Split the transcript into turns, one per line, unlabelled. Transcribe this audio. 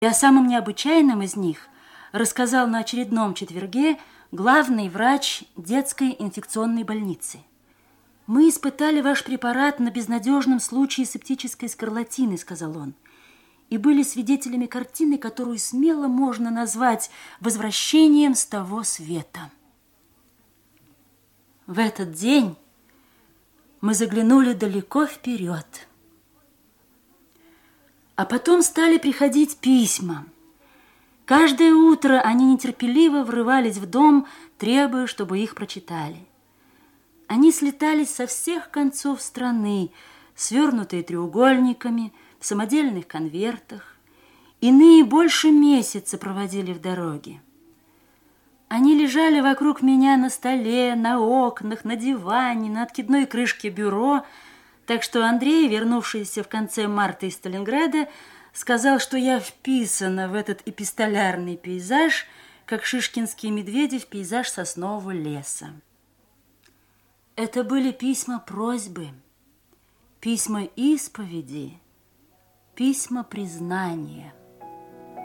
И о самом необычайном из них рассказал на очередном четверге главный врач детской инфекционной больницы. «Мы испытали ваш препарат на безнадежном случае септической скарлатины», — сказал он, «и были свидетелями картины, которую смело можно назвать возвращением с того света». В этот день мы заглянули далеко вперед. А потом стали приходить письма. Каждое утро они нетерпеливо врывались в дом, требуя, чтобы их прочитали. Они слетались со всех концов страны, свернутые треугольниками, в самодельных конвертах. Иные больше месяца проводили в дороге. Они лежали вокруг меня на столе, на окнах, на диване, на откидной крышке бюро, так что Андрей, вернувшийся в конце марта из Сталинграда, сказал, что я вписана в этот эпистолярный пейзаж, как шишкинские медведи в пейзаж соснового леса. Это были письма просьбы, письма исповеди, письма признания.